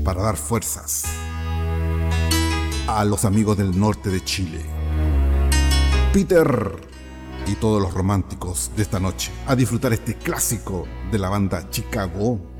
para dar fuerzas a los amigos del norte de Chile. Peter y todos los románticos de esta noche, a disfrutar este clásico de la banda Chicago.